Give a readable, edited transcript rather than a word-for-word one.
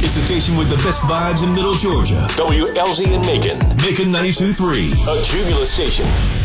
It's the station with the best vibes in Middle Georgia. WLZ in Macon. Macon 92.3. A Jubilee station.